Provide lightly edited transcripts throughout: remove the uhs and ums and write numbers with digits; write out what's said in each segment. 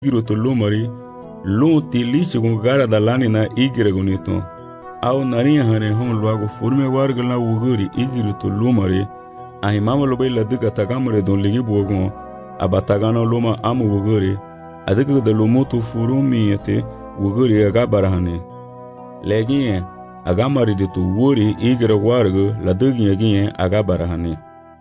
giroto lumari lu tilicho con gara dalani na igregonito au naria hare hon luago forme warga la wuguri igiroto lumari ai mama lo bela duka tagamre don ligi bogon abatagano luma amu wuguri adiga de lumoto furumi ete wuguri aga barahane legi agamari de tu wuri igre warga la dugi agi aga barahane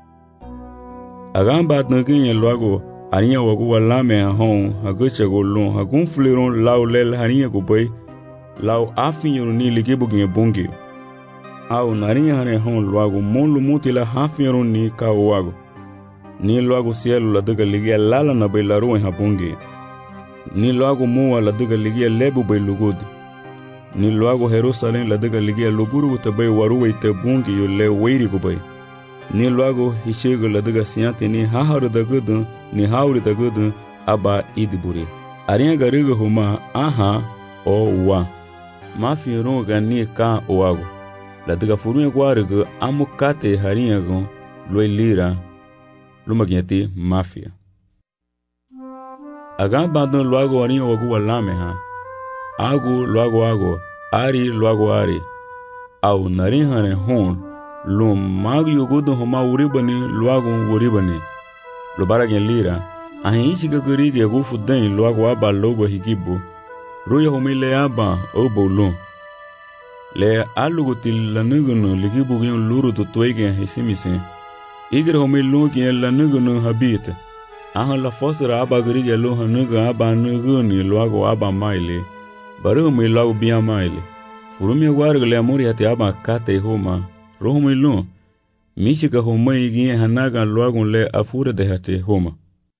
agamba dnagi luago ania wagu walame hon hagucha golon hagun fleron law lel hania go boy law afin ni ligibu ge bonge au naria hane hon luago molu mutila hafin ni ka wago ni luago cielo la daga ligia lala na bay laru ha bonge ni luago muwa la daga ligia lebu bay lugud ni luago Jerusalem la daga ligia luburu te bay waru te bonge yo le weiri go bay ni luago hishego la daga siante ni haharu da gudu ni hauri da gudu aba idiburi aria gariga huma aha o wa mafi ronga ni ka oago la daga furuye gwarigo amukate haria go loilira lumagiati mafia agamba don luago aria wagu walame ha agu luago ari luago ari au nari hane hon lo mag yogodo homa uribani luago uribani lo baragen lira ahin chiga gorige go fudan luago aba logo higibo roya homile aba obolo le alugo til lanugono ligibo gen luru to toige hesimise igre homilo gen lanugono habite ahan la fosra aba gorige lo hanuga aba nugoni luago aba maile baro me luago bia maile furumi wargo le amori ate aba kate homa rohumai lo michika homai gi hanaga luago le afure de hate homa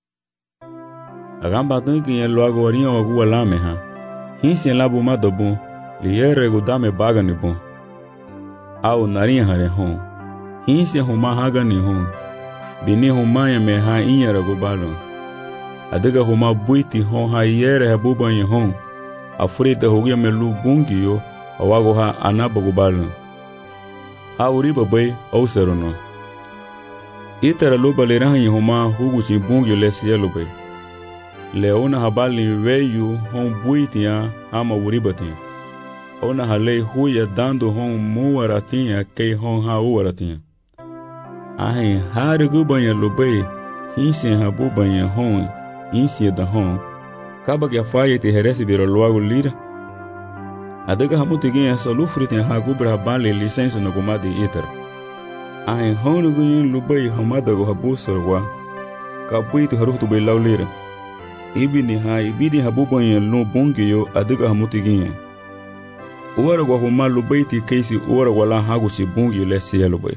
agamba tanki luago aria wagu walame ha hinse labo madobo liere godame baga ne bon au naria hare hon hinse homa haga ni hon bini homa ya me ha inyara go balo adaga homa buiti hon ha yere habuba yin hon afure de hogia melu bungiyo awago ha anabo go balo auri babai au serono itara loba le rahi homa huguchi bungyo le cielo bay leona habali weyu hon buitia ama uribati ona hale huya dando hon muwaratinha kei hon ha uwaratinha ahin harigu banya lobay hinse habu banya hon insi da hon kabag ya faye te heresi biro luago lira adaga hamutigin essa lufritin hagubra bale licença no gomade itar ahin honugun lubay hamadago habusarwa kabuito harutu bay lawlira ibidi habuban no bongeyo adaga hamutigin uwara gwa homa lubayti keisi uwara wala haguchi bongeyo le cielo bay.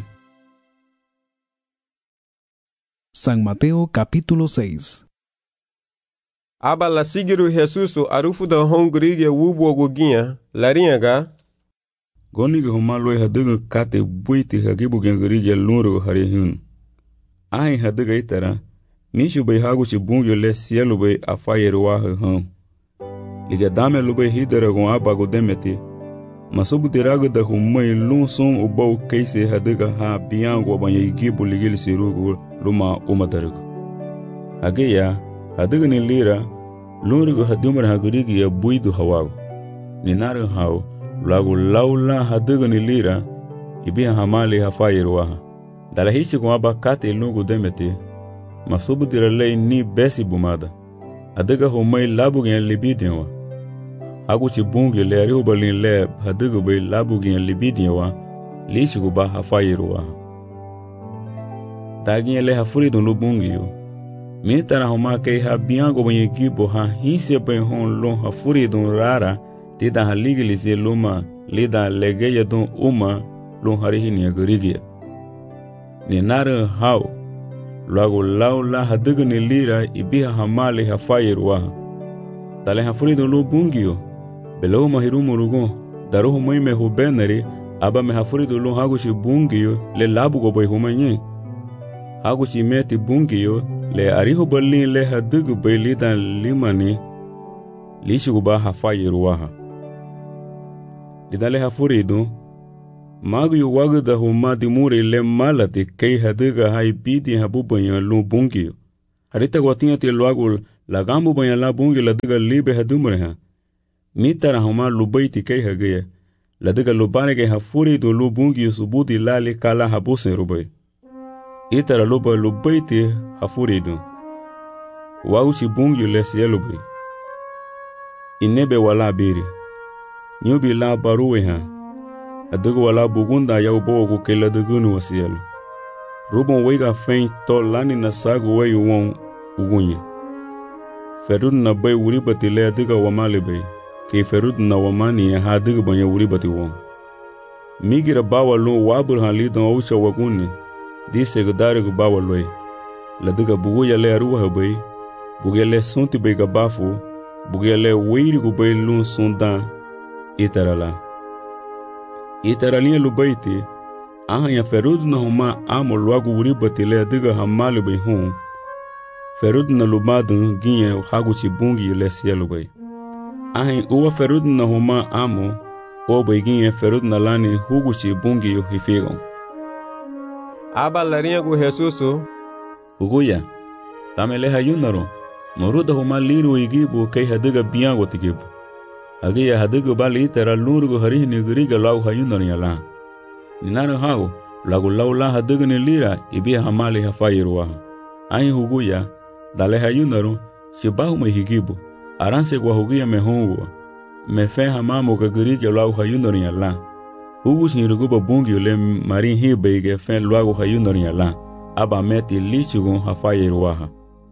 San Mateo capítulo 6. Aba la sigiru Jesuso arufu da hongrigue wubo goginha laringa goniga homa loy hadaga kate buiti hagibu gengrigue luro hari hun ai hadaga itara mishu bay haguchi bungyo le cielo bay afayeru wa han liga dame lubay hidara gon abago demeti masubu diraga da humay lunson ubau keise hadaga ha biango banya igibu ligil sirugo luma umadarago hageya hadaga ni lira lurigo hadumar hagurigi ya buidu hawago ni naru hao lagu laula hadaga ni lira ibiha hamali hafayeru wa dala hichi gon abakate lungu demeti masubu diralei ni besi bumada adaga homai labu gen libidiwa aguchi bungyo le ari obalin le hadaga bay labu gen libidiwa lishi go ba hafayiruwa dagin le hafuri don lo bungyo mitara homa kay ha biango banyi gibo ha hinse bay hon lo hafuri don rara tida haligilise luma lida legeya don uma lo harihini agrigia ni nara hao luago laula hadaga ni lira ibiha hamali hafayiruwa tale hafurido lo bungio belo mahirumo rugo daruho moime hubenari aba me hafurido lo haguchi bungio le labu go boy humanye haguchi meti bungio le ariho balli le hadaga baylita limani lishigo ba hafayiruwa lidale hafurido magu yu wagu da huma dimure le malati kei hadaga hai bidi habubanyo lo bungio harita gwatinha te luago la gambu banya la bungi la diga libe hadumre ha mitara huma lubaiti kai hagaya la diga lubane ke hafuri do lu bungi subuti lali kala habuse rubai itara luba lubaiti hafuri do wauchi bungi lesielu bai inebe wala biri nyubi la baruwe ha adigu wala bugunda ya ubogu ke la digunu wasielu rubon weiga fein to lani na sagu wei won ugunye ferud na bai wuri bati le adiga wamale bai ke ferud na wamani ya adiga banya wuri bati won migira bawa lo wabur hali don aucha waguni di segdare gu bawa loi la diga bugu ya le aruwa bai bugu le sunti bai ga bafu bugu le weiri gu bai lun sunda itaraliya lubaiti aha ya ferud na huma amo lwagu wuri bati le diga hamali bai hon ferud na lubadu ginye haguchi bungi le sielu bai aha uwa ferud na huma amo o bai ginye ferud na lani huguchi bungi hifigo aba larinha gu Jesusu uguya tamele hayunaro moruda huma liru igibu kai hadiga biango tigibu agiya hadiga bali itara lurugu harihini giriga lau hayunaro yala ninaro hao lagu laula hadiga ni lira ibi hamali hafayiruwa ahi huguya dale hayunaro shibahu mehigibu aranse kwa huguya mehungu mefe hamamu ka giriga lau hayunaro yala hugus ni ruguba bungi le marin hibe ge fen luago hayunor yala aba meti lichugo hafayiruwa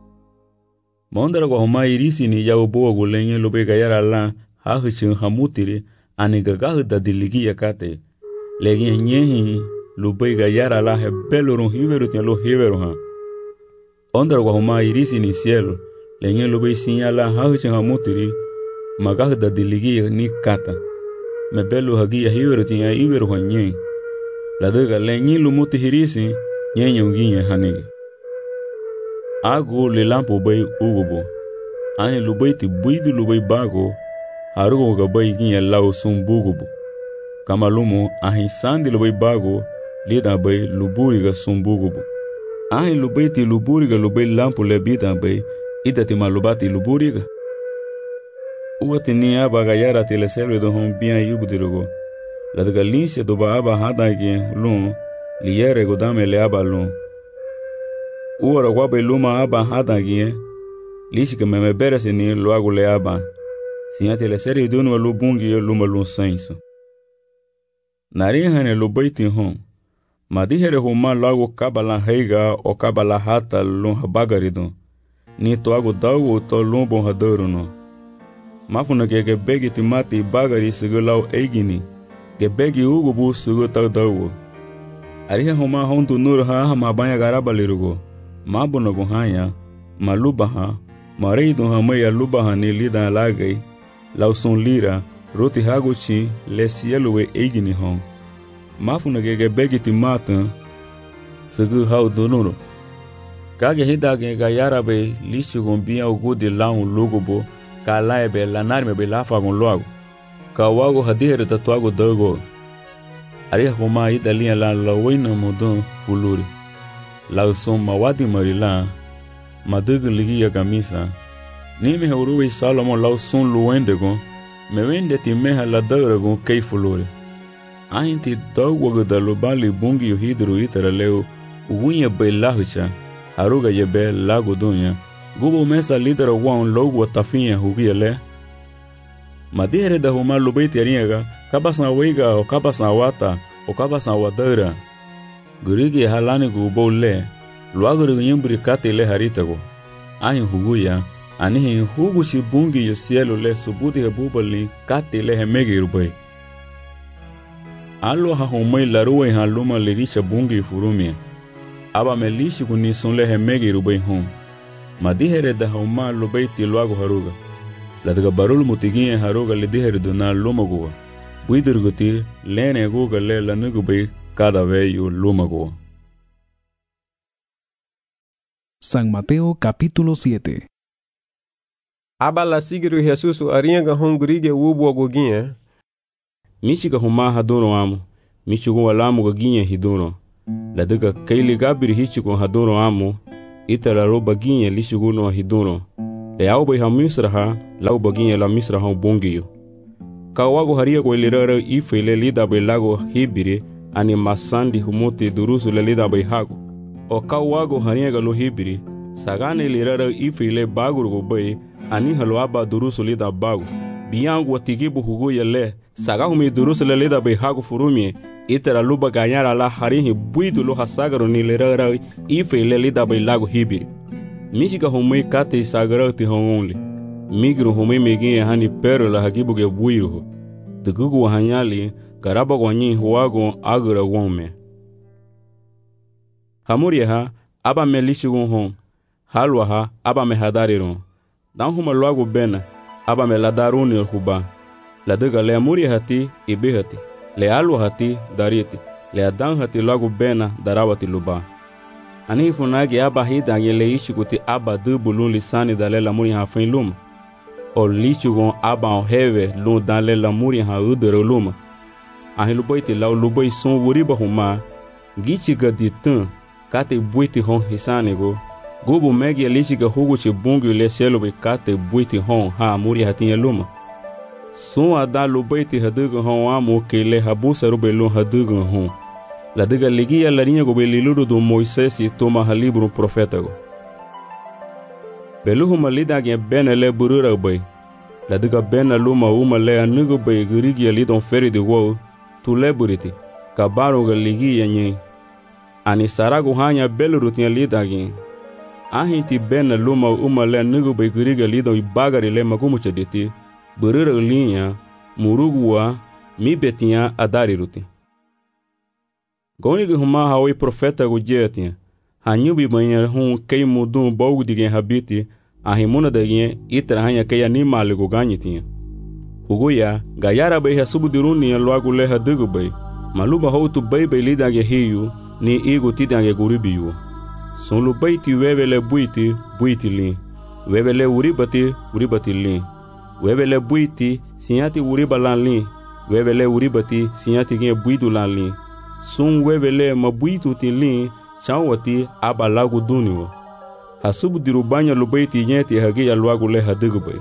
mondara go homa irisi ni yawo bogo lenye lobe ga yara la hahuchin hamutiri aniga ga da diligi yakate legi nyehi lobe ga yara la hebelorun hiveru tialo hiveru ha ondara go homa irisi ni cielo lenye lobe sinyala hahuchin hamutiri maga da diligi ni kata me belu hagi ya hiweru tinya iweru hanye la diga lenyi lumuti hirisi nyenye unginye hanigi agu le lampo bai ugubo ane lubaiti buidu lubai bago harugo ga bai ginye lau sumbugubo kama lumu ahi sandi lubai bago lida bai luburi ga sumbugubo ahi lubaiti luburi ga lubai lampo le bida bai idati malubati luburi ga uwati ni aba ga yara tele selwe do hon bien yubudirugo la daga linse do ba aba hada ge lun liere go dame le aba lun uwara kwa be luma aba hada ge lishi ke meme berese ni lo agu le aba sinya tele seri do no lo bungi luma lun senso nari hane lo baiti hon madihere huma lago kabala heiga o kabala hata lun habagarido ni to agu dawo to lun bon hadoro no mafuna ke begi timati bagari sugulau eigini ke begi ugubu sugu tagdawo ariha homa hontu nur ha ma banya garabalirugo mabuno go hanya malubaha mareido ha maya lubaha ni lida lagai lauson lira roti haguchi lesielwe eigini hon mafuna ke begi timata sugu hau donuro kage hidage ga yarabe lishugon bia ugudi laun lugubo ka laibe lanarme be lafagon loago ka wago hadihere tatuago dago ari homa idalia la lawina modon fuluri la son mawadi marila madugu ligi ya kamisa ni me huruwe salomo la son luendego me wende ti meha la dago kay fuluri ainti dago da lobali bungi hidru itara leo ugunya be lahucha haruga yebe lago dunya gubo mesa lidera wan logo tafinha hugiele madere da huma lubaiti ariga kabasa weiga o kabasa wata o kabasa wadara gurigi halani gubo le luaguru yimbri katele haritago ahi huguya anihi hugushi bungi yo cielo le subudi hebubali katele hemegi rubai allo ha humai laruwe haluma lirisha bungi furumia aba melishi kunison le hemegi rubai hum madihere da homa lubaiti luago haruga la daga barul mutigiye haruga le dihere duna lumago buidirguti lene goga le lanugo bai cada veyo lumago. San Mateo capítulo 7. Aba la sigiru Jesusu arianga hongurige wubo goginye michiga homa hadoro amo michigo walamu goginye hidoro la daga kaili gabiri hichigo hadoro amo itara roba ginye lishuguno hidoro le au bai ha misra ha lau bagin la misra ha bongiyo ka wago haria ko lirara ifele lida bai lago hibiri ani masandi humuti durusu le lida bai hago o ka wago haria ga lo hibiri sagane lirara ifele baguru go bai ani halo aba durusu lida bago biyangu watigibu hugo yele saga humi durusu le lida bai hago furumie itera luba ganyara la harihi buidu lo hasagaro ni lirara ifele lida bai lago hibiri Michiga humei kate sagara ti hongonle. Migro humei megin hani pero la hagibu ge buiro. Tugugu hanyali karaba gwanyi huago agura wome. Hamuria ha aba me lishigun hon. Halwa ha aba me hadariron. Dan huma luago bena aba me ladaruni huba. La dega le amuria hati ibe hati. Le alwa hati dariti. Le adan hati luago bena darawati luba. Ani funagi aba hida ngele ishikuti aba dubulun lisani dale la muri ha fin luma. O lichugon aba on heve lun dale la muri ha udere luma. Ahi luboiti lau luboi son wuriba huma. Gichiga ditan kate buiti hon hisanigo. Gubu megi lichiga huguchi bungu le selobe kate buiti hon ha muri hatinye luma. Son ada luboiti haduga hon amu kele habusa rube lun haduga hon. La diga ligia la linha go beliluro do Moisés e toma ha libro profeta go. Beluhu malida gen bena le burura bay. La diga bena luma uma le anugo bay gurigi li don feri de wo tu le buriti. Kabaro ga ligia nyi. Ani sarago hanya beluru tin lida gen. Ahinti bena luma uma le anugo bay gurigi li don ibagari le magumu chediti. Burura linha murugua mi betinha adari ruti. Goniga huma haoi profeta go jetinha. Hanyubi banha hum kei mudum bogu digen habiti. Ahimuna dagen itra hanya kei animal go ganyitinha. Hugoya gayara bai ha subudiruni loago le hadugo bai. Maluba houtu bai bai lidange hiu ni igo tidange guribiyo. Sonlu bai ti wevele buiti lin. Wevele uribati lin. Wevele buiti sinyati uribalan lin. Wevele uribati sinyati gen buidu lan lin. Sun wevele mabuitu tilin chawati aba lagu duniwo. Hasubu dirubanya lubaiti nyeti hagi ya luagu le hadigubay.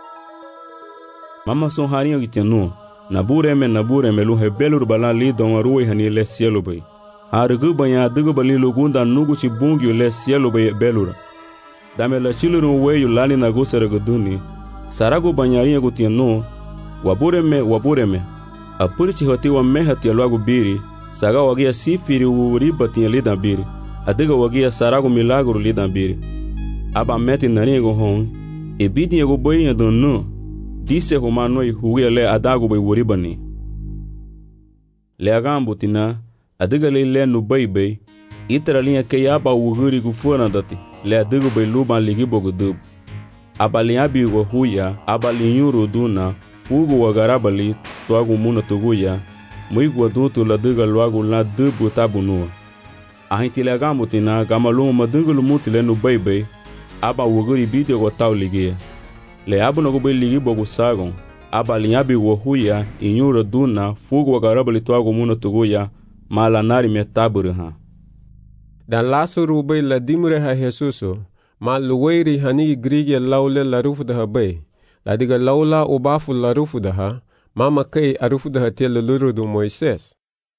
Mama son hariyo gitenu. Nabureme lu hebelur balan li don ruwe hani le cielo bay. Harigubanya hadigubali lugunda nuguchi bungi le cielo bay belura. Dame la chilurun weyu lani nagusere guduni. Saragu banyariya gutenu. Wabureme. Apurichi hoti wa mehati ya luagu biri. Saga wagia sifiri uriba tinha lidan biri. Adiga wagia sarago milagro lidan biri. Aba meti nanigo hon. E bidi ego boinha donu. Disse romanoi huia le adago bai uriba ni. Le agambo tina. Adiga le no bai. Itra linha kei aba uguri gufuna dati. Le adigo bai luban ligibo gudubu. Aba linhabi go huia. Aba linhuru duna. Fugo wagarabali. Tuago muna tuguya. Muigo adulto la diga logo la dubu tabunua. Ahinti le gamutina gamaluma madungulu mutile no bebe. Aba wuguri bide go tau ligia. Le abu no go be ligi bogu sagon. Aba linhabi go huia inyura duna fugo wagarabali tuago muna tuguya. Mala nari metaburu ha. Dan laso rubei la dimure ha Jesuso. Ma luweiri hani grige laule la rufu da ha bay. La diga laula ubafu la rufu da ha. Mama kei arufu da hatia lulu do Moisés.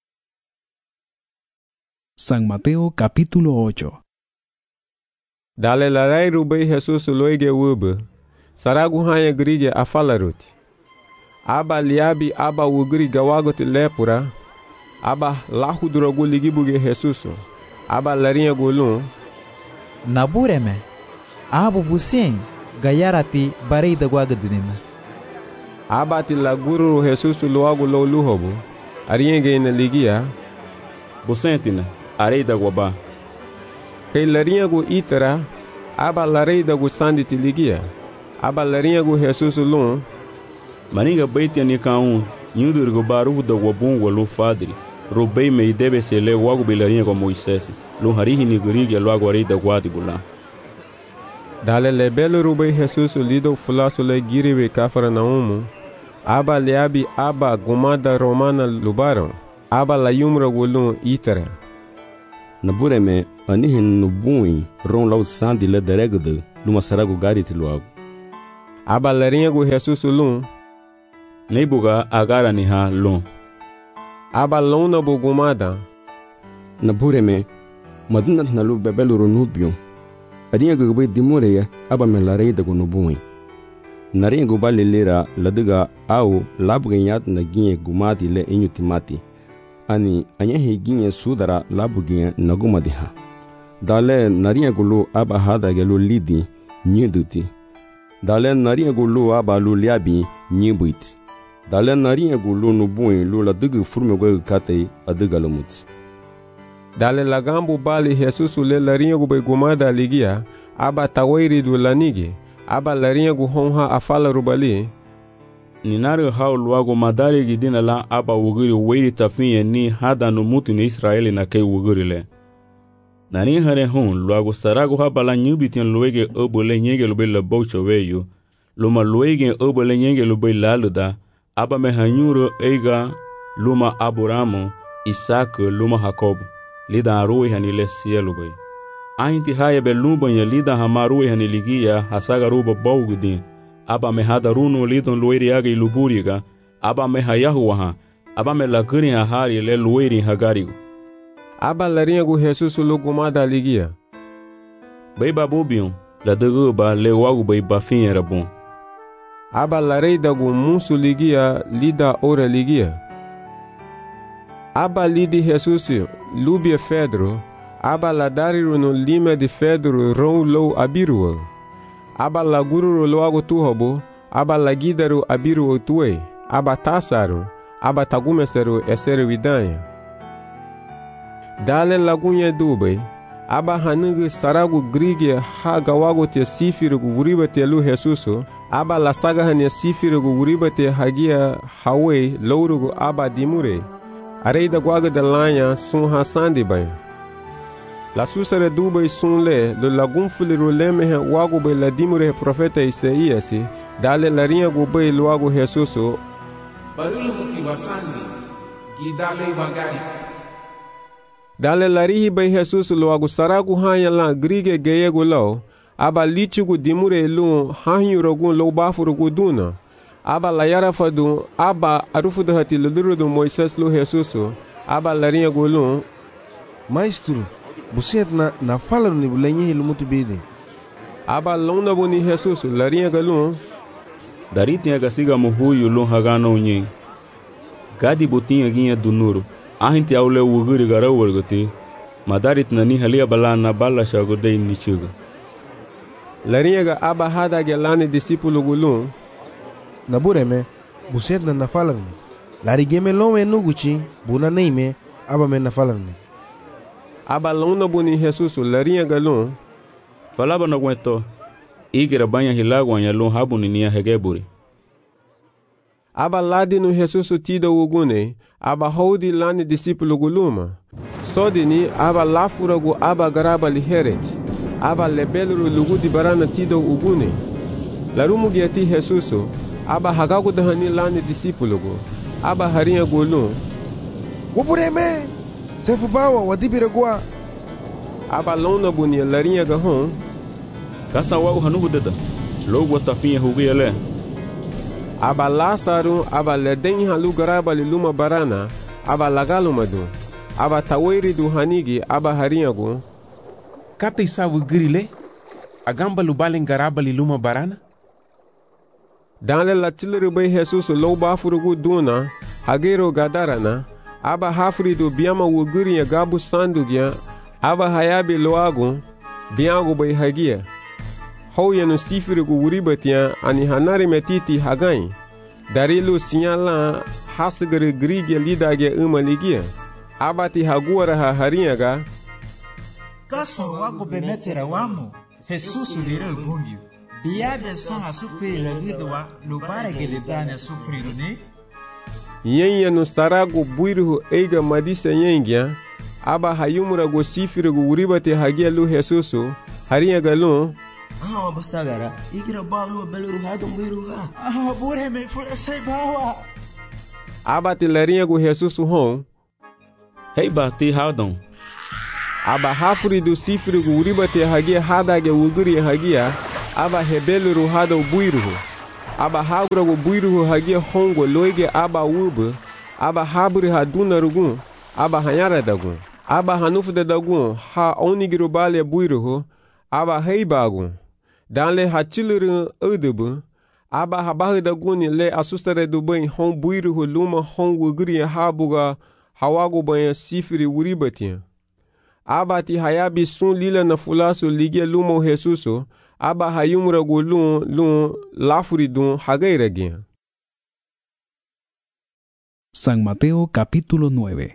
San Mateo capítulo 8. Dale la rai rubei Jesus loige wube. Saragu hanya grige afalaruti. Aba liabi aba wugri gawagote lepura. Aba lahu drogo ligibuge Jesus. Aba larinha golun. Nabureme. Abu busien gayarati barei da guagadinina. Abati la guru Jesus logo lo luhobo. Arienge na ligia. Bosentina, arei da guaba. Kei larinha go itara. Aba larei da go sanditi ligia. Aba larinha go Jesus lun. Maninga baiti ani kaun. Nyudur go barufu da guabun walu fadri. Robei me debe se le wago bilarinha go Moisés. Lo harihi ni gurigi logo arei da guadi bula. Dale le belo rubei Jesus lido fulaso le giriwe kafara na umu. Aba liabi aba gumada romana lubaron. Aba la yumra gulun itara. Nabureme anihin nubui ron lau sandi le deregde luma sarago gariti luago. aba larinha gu Jesus lum. Neibuga agara ni ha lum. Aba lona bu gumada. Na bureme, madunat na lu bebeluru nubium. Arinha gu bai dimureya aba me larei da gu nubuin. Narinha gu balilera ladiga au labuganyat na ginye gumati le inyutimati. Ani anyahi ginye sudara labuginye nagumadiha. Dale narinha gulu aba hada gelu lidi nyiduti. Dale narinha gulu aba lu liabi nyibuit. Dale narinha gulu nubuin lu ladiga furme gwe katei adiga lumuts. Dale lagambu bali Jesus le larinha gu bai gumada ligia aba tawairi du lanigi. Aba larinha gu honha afala rubali. Ninari hau luago madari gidina la aba wugiri weiri tafinye ni hada numutu ni Israeli na kei wugiri le. Nani hare hun luago sarago haba la nyubitian luege obole nyege lube la bocho weyo. Luma luege obole nyege lube laluda. Aba me hanyuro eiga luma Abramo, Isaac luma Jacob. Lida arui hani le sielube. Ainti haya be lumba nye lida hamarui hani ligia hasaga ruba baugudin. Aba me hada runo lidon lueri aga iluburiga. Aba me hayahuaha. Aba me lakuri hahari le lueri hagarigu. Aba larinha gu Jesus lu gumada ligia. Bai babubion, la daguba le wagu bai bafin rabon. Aba larei da gu musu ligia lida ora ligia. Aba lidi Jesus lubia Pedro. Aba la dariru no lima de Pedro ron lou abirua. Aba la gururu loago tuhobo. Aba la gidaru abiru tuwe. Aba tasaru. Aba tagumeseru eseru vidanya. Dale lagunye dube. Aba hanugu saragu grige ha gawago te sifiru gu uriba te lu Jesusu. Aba la saga hanya sifiru gu uriba te hagia hawe louru gu aba dimure. Arei da guaga de lanya sun hasandi bay. La susare dube sun le lo lagum fuliru lemehe wago bay la dimure profeta Isaiasi. Dale larinha gu bay luago Jesusu. Barulu ki wasandi. Gidale bagari. Dale larihi bay Jesus luago saragu hanya la grige geyego lau. Aba lichigu dimure lu hanyurogun lo bafurugu duna. Aba la yarafadu aba arufudu hati lulurudu Moises lu Jesusu. Aba larinha gu lu. Maestro, você na fala no nibulenye ilumutu bide. Aba lona buni Jesus larinha gu lu. Daritinha gasiga muhuyu lu hagano unye. Gadi botinha ginha dunuru. Ahinti aule wugiri gara wargati. Madarit na ni halia bala na bala shagodei nichuga. Larinha ga aba hada gelani discípulo gulun. Na bureme, você na fala ni. Larigeme lome nuguchi, buna neime, aba me na fala ni. Aba lona buni Jesus larinha galun. Falaba na gueto. Igira banha hilagwa nya lun habuni niya hegeburi. Aba ladi no Jesus tida ugune. Aba hodi lani discípulo guluma. Sodini aba lafura gu aba garaba liheret. Aba lebeluru lugu di barana tida ugune. Larumu giati Jesusu. Aba hagagu dahani lani discípulo gu. Aba harinha gulum. Wapureme! Sefu bawa wadibira gua. Aba lona buni larinha gahon. Kasa wau hanugu deda. Logo tafinha hugi ele. Aba Lázaro aba leden halu garaba liluma barana. Aba lagalumadu. Aba tawairi du hanigi aba harinha gu. Kata isawu grile. Agamba lubalen garaba liluma barana. Danle la tileru bay Jesus lo bafurugu duna. Hagero gadarana. Aba hafri du biama wuguri ya gabu sandugya. Aba hayabi loagu. Biangu bay hagia. Houya no sifiru gu wuribatia ani hanari metiti hagai. Darilu sinyala hasgere grige lidage umaligia. Abati haguara ha harinha ga. Kaso wago bemetera wamo. Jesus lira bungi. Biabe san a sufrir la gidwa lubara gelidane sufriru ne. Yenya no sarago buiru eiga madisa yengia. Aba hayumura go sifiru gu wuribate hagia lu Jesusu. Harinha ga lu. Basagara, igira balu beluru hado mbiruha. Bure me fura sai bawa. Abati larinha gu Jesusu hon. Hei bati hadon. Aba hafuri du sifiri gu uribate hagia hadage wuguri hagia. Aba hebeluru hado buiruhu. aba hagrago buiruhu hagia hongo loige aba wube, aba habri hadunarugun, aba hanyara dagun, aba hanufuda dagun, ha onigiro bale buiruhu, aba heibagun, danle hachiliru udubu, aba habahi daguni le asustare dubain hon buiruhu luma hon wugri habuga hawago bayan sifiri wuribatia. Aba ti hayabi sun lila na fulaso ligia lumo Jesuso, aba hayumra go lun lafuri dun hagairagia. San Mateo capítulo 9.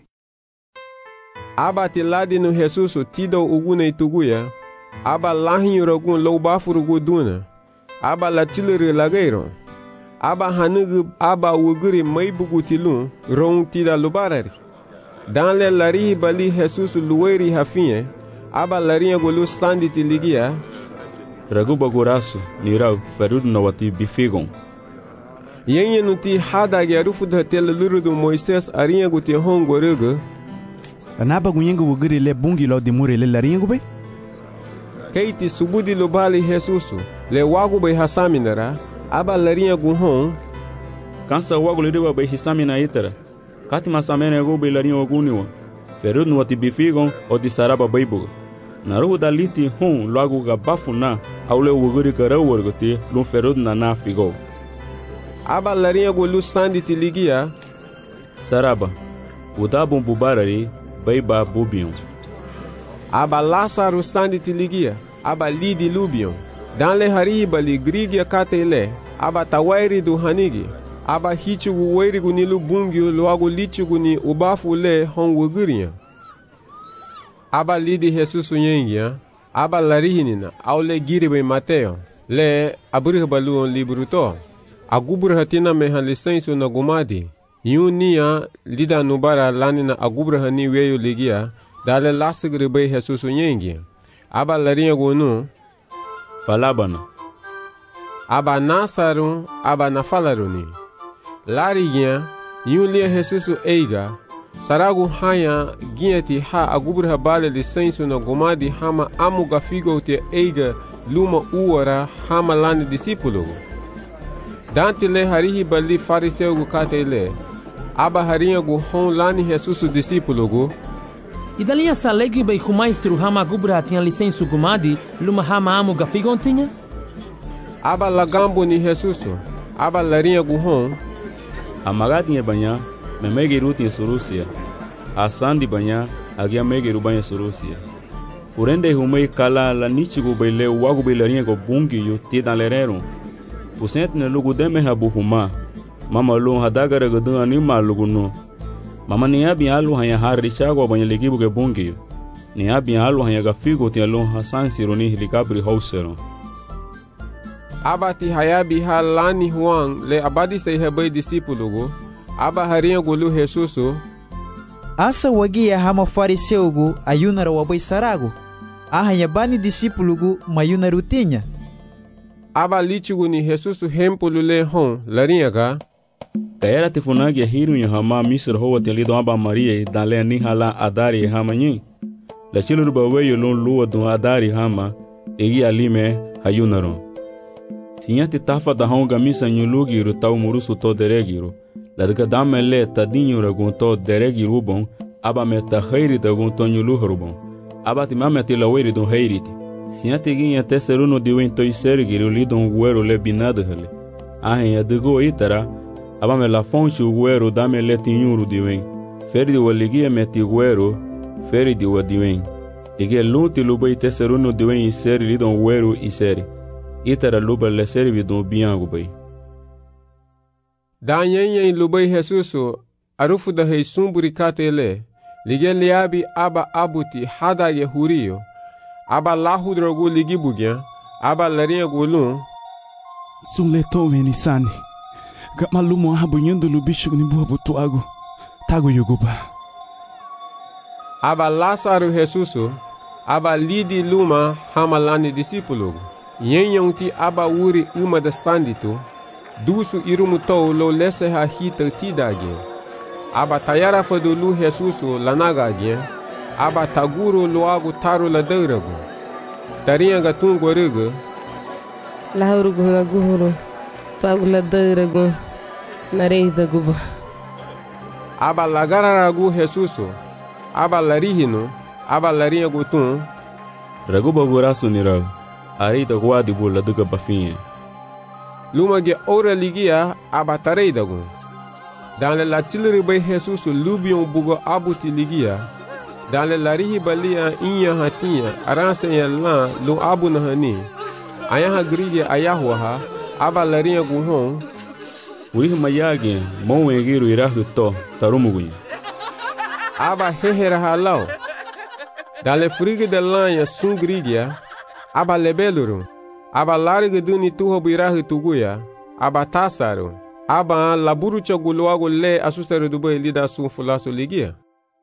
Aba ti ladinu Jesuso tido ugune ituguya, aba lahinyuragun lo bafurugu duna, aba la chilere lagairo, aba hanugu aba wuguri maibugu tilun rong tida lubarari. Dan le lari bali Jesus luweri hafinye, aba larinha golu sandi tiligia. Ragu bagurasu, nirau, ferud na wati bifigon. Yenye nuti hadag ya rufu da tele lurudu Moises arinha guti hongo rege. Anaba gunyengu wugiri le bungi lo dimure le larinha gube? Keiti subudi lo bali Jesus, le wagu bay hasaminara, aba larinha guhon. Kansa wagu liriwa bay hisamina itara. Kati masamene go bailarinho oguniwa. Ferud no atibifigon o di saraba baibuga. Naruhu daliti hun logo gabafuna aule wuguri karau wargoti lun ferud na figo. Aba larinha go lu sandi tiligia. Saraba. Udabun bubarari baiba bubion. Aba Lázaro sandi tiligia. Aba lidi lubion. Dan le hariba li grigia katele. Aba tawairi du hanigi. Aba hichugu weirigu nilu bungyo loago lichugu ni ubafu le hon wuguria. Aba lidi Jesus yengia, aba larihinina, au le giribe Mateo, le abrihabalu on libruto. Agubrahatina meha lisensu na gumadi. Yunia lida nubara lanina agubrahani weyo ligia, dale lasigribe Jesus yengia. Aba larinha gonu, falabana. Aba nasaru, aba nafalaruni. Larigia, yulia Jesus eiga, saragu haya gieti ha agubra bale lisensu na gomadi hama amuga figo te eiga luma uara hama lani discípulo. Dante le harihi bali fariseu gu katele, aba harinha gu hon lani Jesus discípulo gu. Idalinha salegri bei humaistru hama agubra tinha lisensu gumadi luma hama amuga figo tinha? Aba lagambo ni Jesus, aba larinha gu hon. Amagatinha banha, memegiru tinha surusia. Asandi banha, agia megiru banha surusia. Urende humei kala la nichigu baile wagu bailarinha go bungi yu tidan lerero. Usent ne lugu deme habu huma. Mama lu hadagara gudu anima lugu no. Mama niya bialu hanya harishago banha ligibu ge bungi yu. Niya bialu hanya gafigo tia lu hasan sironi helikabri hausero. Aba ti hayabi halani huang le abadi say hebai discípulo go. Aba harinha golu Jesuso. Asa wagia hama fariseu gu ayunara wabai sarago. Ahanya bani discípulo gu mayuna rutinha. Aba lichigu ni Jesuso hempulu le hon larinha ga. Kaera te funagi hiru ya hama misr hoa te lido aba Maria dale ni hala adari hama nyi. La chiluru baweyo lon luwa dun adari hama egi alime hayunaro. Sinyati tafa da honga misa nyulugiru tau murusu to deregiru. Ladga damele tadinyu ragun to deregiru bon, aba meta khairi da gun to nyuluhru bon. Aba ti mameti la weri dun khairiti. Sinyati ginya teseruno diwen to isergiru lidon guero le binadhale. Ahen ya digo itara, aba me la fonchu guero damele tinyuru diwen. Ferdi waligia meti guero, ferdi wadiwen. Ige lunti lubai teseruno diwen iseri lidon guero iseri. Itara luba le servi don biangu bay. Danyenyen lubai Jesuso arufu da hei sumburi katele. Lige liabi aba abuti hada ye huriyo. Aba lahudrogu ligibugya. Aba larinha gulun. Sunle tome ni sani. Gamalumo habu nyendo lubishu ni buha butuagu. Tago yoguba. Aba Lázaro Jesuso. Aba lidi luma hamalani discípulo. Yenyanti aba wuri uma da sandito, dusu irumutou lo lese ha hita tidage. Aba tayara fadulu Jesuso lanagage, aba taguro loago taru la deurago. Tarinha gatungo rega. Lahurugo laguhuro, Tagula dăragu, narei da guba. Aba lagararagu Jesuso, aba larihino, aba larinha gutun. Raguba burasu nira, arei da guadi bu la duga bafinha. Luma ge ora ligia aba tarei dagu. Dans le latilri bay Jesuso lubion bugo abuti ligia. Dans le larihi balia inya hatinha, aransenha lan lu abu nahani. Ayaha grige ayahwaha, aba larinha guhon. Urihi mayage, mon egiru irahu to, tarumugunya. Aba hehera halau. Dans le frigo de lanha sun grigia, aba lebeluru. Aba larga duni tuho birahu tuguya, aba tasaru. Aba laburu chaguluago le asustaru dubai lida sun fulasu ligia.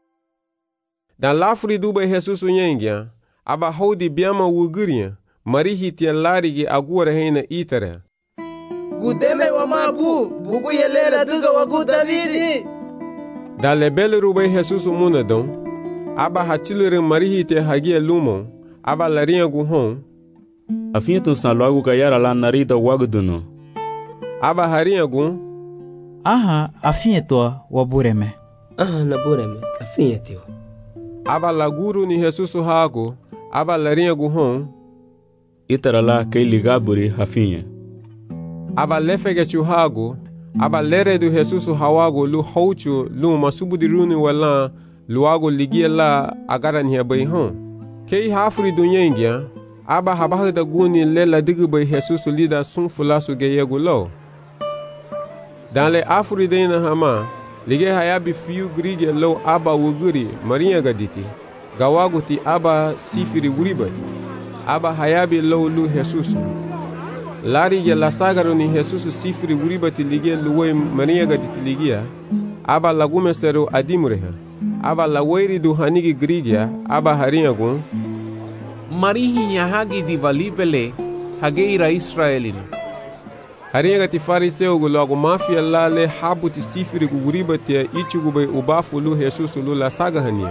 Dans l'afri dubai Jesus unyengia, aba hodi biama wuguria, marihi tia larigi agura heina itara. Gudeme wa mabu, bugu yelela duga wagu Davidi. Dans le beluru bay Jesus munadon, aba hachilere marihi tia hagia lumo, aba larinha guhon. Afinha tu san logo kayara la narida waguduno. Aba harinha gun. Aha, afinha tua wabureme. Aha, nabureme, afinha teu. Aba laguru ni Jesus hago, aba larinha guhon. Itara la kay ligaburi hafinha. Aba lefege chuhago, aba lere du Jesus hawago lu hauchu lu masubudiruni wala luago ligia la agara ni bay hon. Kei hafri dunyengia, aba habaha da guni lela digu bay Jesus lida sun fulasu geyegu lo. Dans le afri dena hama, lige hayabi fiu grige lo aba wuguri marinha gaditi. Gawaguti aba sifiri wuribati. Aba hayabi lo lu Jesus. Lari ya la sagaru ni Jesus sifiri wuribati lige luwe marinha gaditi ligia. Aba lagumesteru adimureha. Aba laweiri du hanigi grigia, aba harinha gun. Marihi hagi di valipele, hageira Israelina. Harinha gati fariseu gu logo mafia lale habuti sifiri gu wuribati ya ichugu bay ubafu lu Jesus lu la sagahania.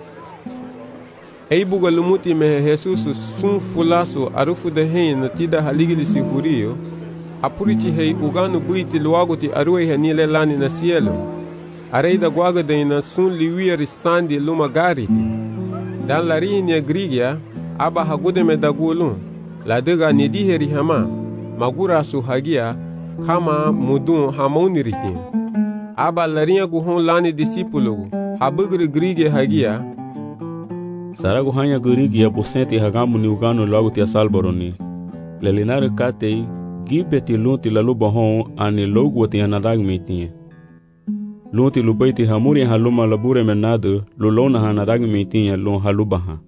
Eibuga lumuti mehe Jesus sun fulasu arufu de hein na tida haligilisi hurio. Apurichi hei uganu buiti luaguti aruwe hanile lani na cielo. Areida guaga de na sun liwia risandi luma gariti. Dan larini grigia, aba hagude me dagulun. La dega nidiheri hama, magura su hagia, kama mudun hamoniritin. Aba larinha guhon lani disipulugu, habugri grige hagia. Saragu hanya gurigi ya posenti hagamu ni ugano logo tia salboroni. Lelinare katei, gibeti lunti la luba hon ani logo tia nadag metinye. Lunti lubaiti hamuri haluma labure menado, lulona hanadag metinye lon halubaha.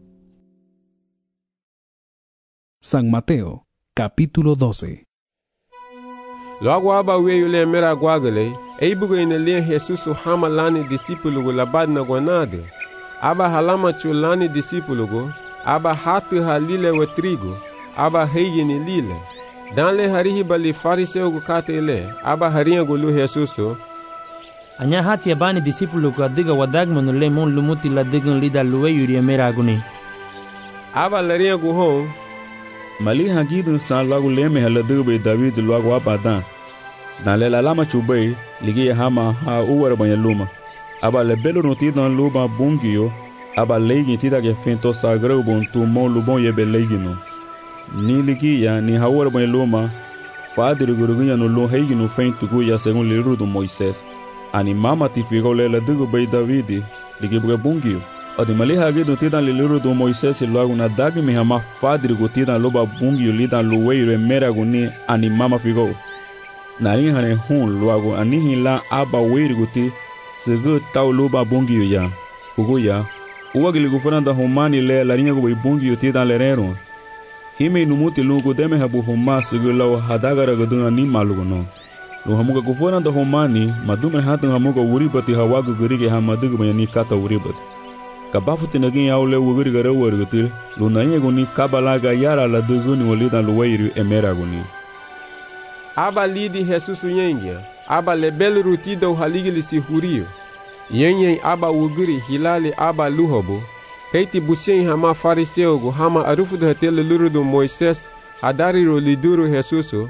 San Mateo, capítulo 12. Logo aba weyo le mera guagale, eibugo ine le Jesus hama lani disipulugu labad na guanade. Aba halama chulani disipulugu, aba hatu halile wa trigo, aba heigini lile. Dan le harihi bali fariseu gu katele, aba harinha gu lu Jesuso. Anya hati abani disipulugu adiga wadagmanu le mon lumuti la digan lida luwe yuri mera aguni. Aba larinha gu hon. Mali hagidun san logo leme haladigu bay David logo abadan. Dan le lalama chubay, ligi hama ha uwara banyaluma. Aba le belo notidan luba bungio, aba leigi tida ke fento sagrau bon tu mon lubon yebe leigino. Ni ligia ni hawar banyaluma, fadiri gurugunya no lo heigino fento guya según liru do Moisés. Ani mama tifigo le ladigu bay Davidi, ligi buga bungio. Adi mali hagidu tidan liru do Moisés logo na dagi mi hama fadiri gutidan luba bungio lidan luweiro emera guni ani mama figo. Nari hane hun logo anihi la aba weiri guti, segu tau luba bungio ya. Ugo ya. Uwa gili gufuranda humani le larinha gu bungio tidan lerero. Hime inumuti lungu deme habu huma segu lau hadagara gadunga ni malugo no. Lu hamuga gufuranda humani madume hatan hamuga uribati hawagu gurige hamadugu mayani kata uribati. Kabafu tinagin yaule uguri gara wargutil, lu narinha gu ni kabalaga yara la dugu ni walidan luwairi emera gu ni. Aba lidi Jesus unyengia, aba lebel rutida uhaligili si hurio. Yenye aba uguri hilali aba luhobo. Keiti busien hama fariseo gu hama arufu do hetele luru do Moises, adari ro liduru Jesuso.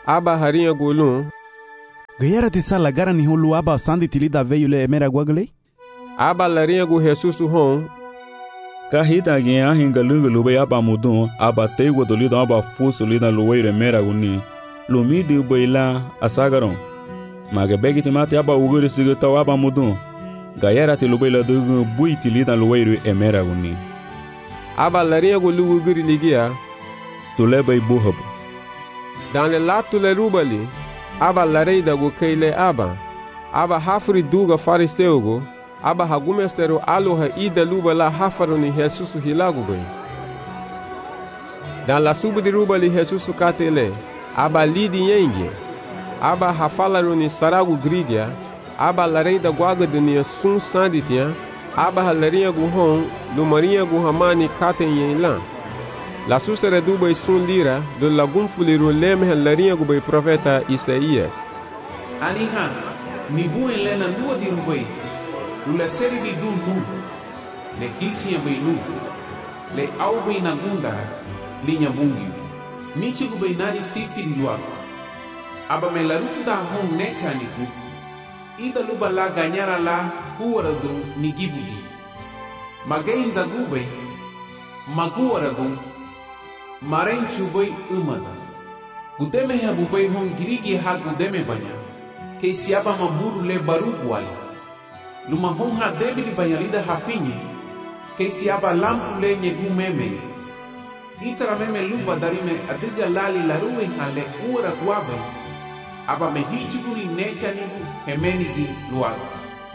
aba harinha golun gayara tisa lagara ni hulu aba sandi tilida veyule emera guagle aba larinha go Jesus hon kahita gen ahin galungu lube aba mudun aba tego dolida aba fuso lida luweire emera guni lumidi ubeila asagaron mage begiti mate aba uguri sigita aba mudun gayara ti lubeila dugu bui tilida luweire emera guni aba larinha go luuguri ligia tulebe buhabu dans le latu le rubali aba lareida go keile aba hafri duga fariseugo aba hagumestero aloha ida lubala hafaru ni Jesus hilago bem dans la suba de rubali Jesus katele aba lidi yenge aba hafalaru ni sarago grigia aba lareida guaga de ni sun sanditia aba halarinha go hon lumarinha go hamani katen yenlan la sustere dubai sun lira do lagum fuliru lemhe larinha go bei profeta Isaías aniha ni buen lena nuo di rubai lula seri di dun nu le hisia bei nu le au bei nagunda linha bungi nichi go bei nari sifiri lua aba me la rufuda hon nechaniku ida luba la ganyara la huara dun ni gibuli magain da gube maguara dun maren chubai umada gudeme ha bubai hon girigi ha gudeme banya ke siaba maburu le barugu wali luma hon ha debili banyalida hafinye ke siaba lampu le nyegu memene itara meme luba darime adiga lali laruwe ha le ura guabe aba me hichuguri necha nigu hemeni gi luago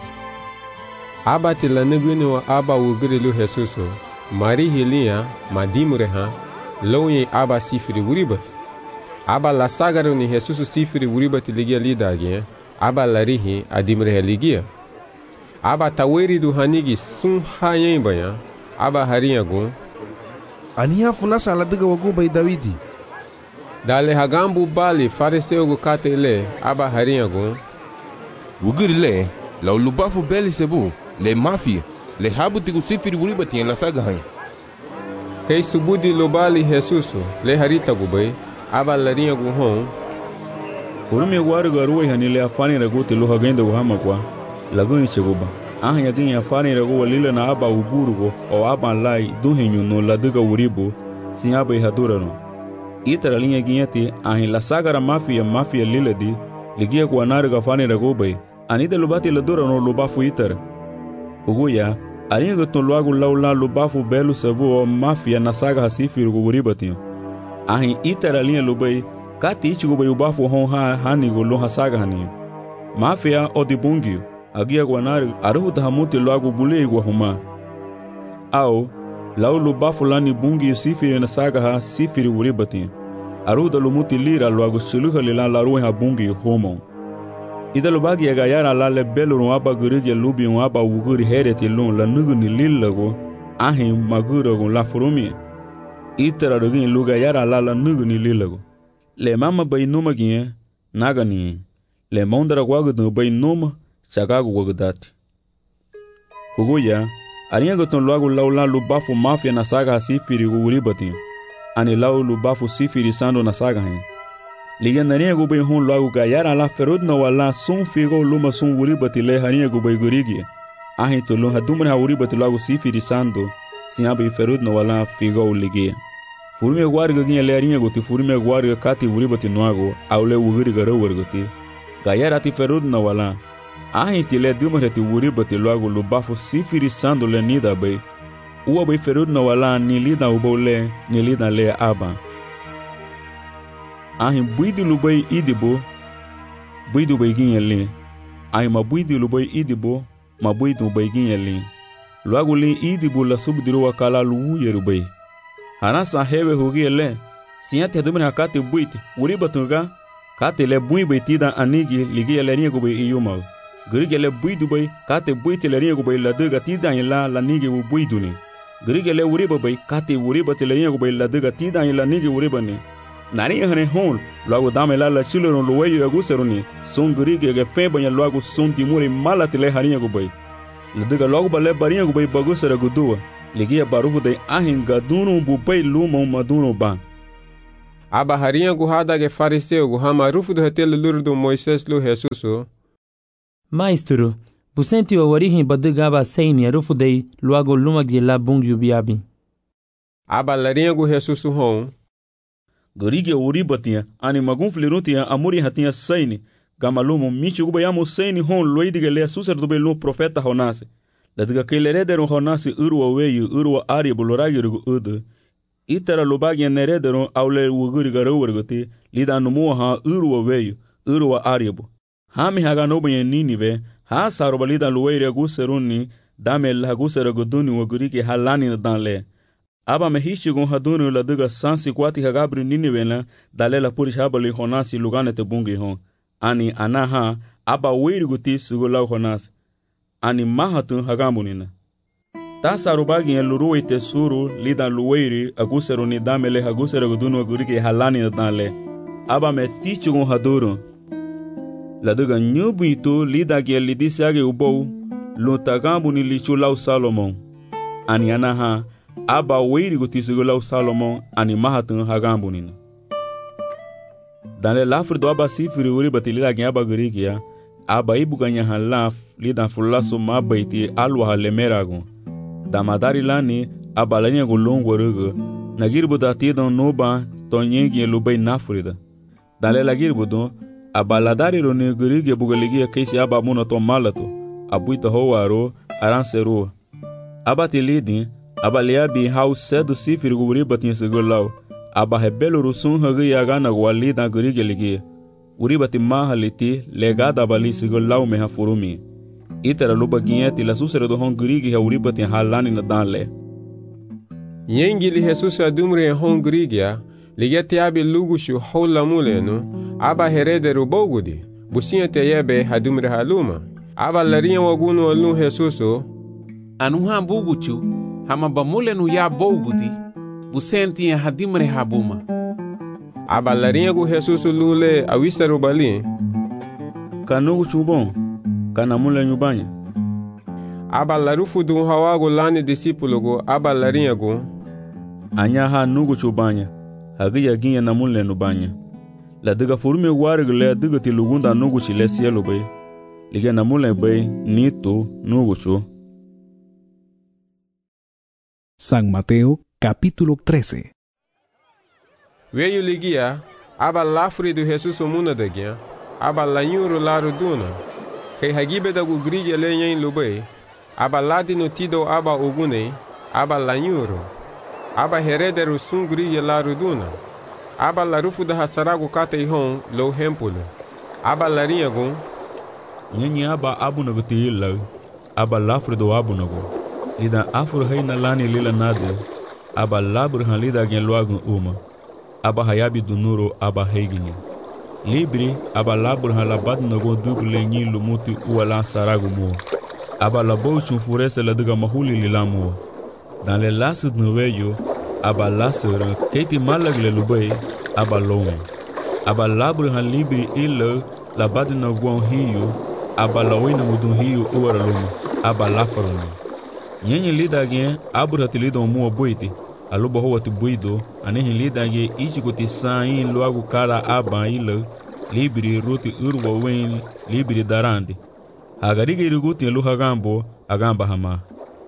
aba tila negune wa aba ugiri lu Jesuso mari hilia madimure ha loye aba sifiri wuribat aba la sagaro ni Jesus sifiri wuribat ligia lidage aba larihi adimre ligia aba taweri du hanigi sun hayen baya aba harinha go ania funasa la diga wagu bai Davidi dale hagambu bali fariseu go katele aba harinha go wugiri le la lubafu beli sebu le mafia le habu tigu sifiri wuribat en la saga hayen kei subudi lobali Jesus le harita gubai aba larinha go hon Kurume waru garuwe hanile afani ragu te loha genda uhama kwa lagun cheguba ahan yagin afani ragu walila na aba uburugo o aba lai duhenyu no laduga uribo sin aba ihadurano itara linha ginyati ahin la sagara mafia liladi ligia kwa naruga afani ragu bai anida lubati ladurano lubafu itara uguya aringa ton luagu laula lubafu belu savu o mafia na saga hasifiru uribatinho ahin itara linha lubai kati ichigo bai ubafu hon hanigo loha saga hani mafia odibungio agia guanari aruhuta hamuti loagu bulei guahuma au laulu bafu lani bungi sifiri na saga ha sifiri uribati aruhuta lumuti lira loagu shiluha lilan laruwe ha bungi homo ida lubagi aga yara lale beluru aba gurigi lubi aba uguri hereti lun la nugu ni lillago ahin magurago la furumi itara rugin luga yara lala nugu ni lillago le mama bai numa ginye naga ni le mondara guagudu bai numa chagagu guagudati huguya arinha goton loagu laula lubafu mafia na saga sifiri uribati ani lau lubafu sifiri sando na saga hen liga narinha gubai hun loagu ga yara la ferudna wala sun figo luma sun uribati le harinha gubai gurigi ahin to lun hadumra uribati loagu sifiri sando siabe ferudna wala figo ligia Furme guarga ginha lerinha goti furme guarga kati uribati noago aule ugiri garo wargoti gayara ti ferud na wala ahin ti le dumare ti uribati loago lubafu sifiri sando le nida bai uwa bai ferud na wala ni lida ubole ni lida le aba ahin buidi lubai idibo buidu bai ginha le ahin ma buidi lubai idibo ma buidu bai ginha le loago le idibo la subdiru wakala lu yerubai Hanasa hewe hugiele siate dumre hakati buit uribatuga kate le bui beitida anigi ligia lerinha go bei iuma grigele buidu bai kate buit lerinha go bei laduga tida ila lanigi u buiduni grigele uriba bai kate uribate lerinha go bei laduga tida ila nigi uribani nari hane hon logo dame la chiloro loweyo aguseruni son grigege febanya logo son dimure malatile harinha go bai laduga logo bale barinha go bei bagusera gudua ligia barufu de ahin gadunu bubai lumon madunu ba aba harinha gu hadage fariseu gu hama rufu do hetele lurdo Moises lu Jesuso. Maestro, busenti wa warihin badugaba seini rufu dei luago lumagi la bungi ubiabi. Aba larinha gu Jesuso hon. Gorige uri batia ani magun fliruntia amuri hatia seini. Gamalumo michi guba yamu seini hon loidige le suser dube lu profeta honase. Ladiga kelerederon honase urwa weyu urwa ari buloragirgu udu. Itara lubagi nerederon aule wuguri garowergote lida numu ha urwa weyu urwa aribu. Hami haga nobe ninive ha saroba lida luweire guseruni dame la gusera goduni wugurike halani danle. Aba mehichi gon haduni ladiga sansi kwati hagabri ninive la dalela purish habali honasi lugane te bungi hon. Ani anaha aba weiriguti sugulau honasi. Ani mahatun hagamunina. Ta sarubagi en luruwe te suru lida luweiri agusero ni damele agusero gudunu agurike halani danle. Aba me tichugun haduru. Laduga nyubuito lida ge lidisiage ubou luntagambu ni lichulau Salomon. Ani anaha aba weiriguti sugulau Salomon ani mahatun hagamunina. Danle lafrido aba sifiri uri batilida ge aba gurigia. Aba ibuganya halaf lidan fulaso mabaiti alwa halemeragun. Damadari lani aba lanya gulungu rugu. Nagirbuda tidon noba tonyegi lubay nafrida. Dale lagirbudo aba ladari roni gurige bugaligia keisi aba muna to malato. Abuita hoaro aranseru. Aba tilidi aba liabi hau sedu sifiri guri batin segulau. Aba hebelo rusun hagi yagana gwalida gurige ligia. Uribati mahaliti legada bali segulau meha furumi. Itera luba gieti la susere do hongurigi ha uribati halani na danle. Yengili Jesus adumre hongrigia ligeti abi lugushu hola muleno aba herederu bogudi businha teyebe hadumre haluma aba larinha wagunu alu Jesuso anuha buguchu hama bamulenu ya bogudi busenti hadimre habuma aba larinha gu Jesuso lule awisaru bali kanugu chubon kana mule nyubanya aba larufu du hawago lani discipulo go aba larinha gu anyaha nugu chubanya hagiya ginya namule nubanya la diga furume wargle diga tilugunda nugu chile cielo bay liga namule bay nito nugu chu. San Mateo capítulo 13. Veio ligia aba lafri do Jesus muna dagia aba lanyuru laru duna kai hagibe da gugrige lenyen lubay aba ladi no tido aba ogune aba lanyuru aba herederu sungri la ruduna aba larufu da hasaragu kate ihon lo hempulo aba larinha gon nyenye aba abunagu tiyilla aba lafrido abunagu lida afur hayna lani lila nade aba labur han lida gen loagun uma aba hayabi dunuro aba heiginya libri aba labur han labad nago duble nyi lumuti uwala saragu mo aba labo chufurese la diga mahuli lilamu. Dans les lasses de Noveyo, aba lasser, Katie malagle lubay, aba lowe. Aba labre han libri ille, la bad na guan hiyo, aba lawina mudun hiyo uwara luma, aba lafaruni. Nyenye lidage, abra tilido mua boite, aluba hoa tu boido, anehin lidage, ichikuti sain loagu kara aba ille, libri ruti urwa wen, libri darandi. Hagarige iruguti luha gambo, agamba hama.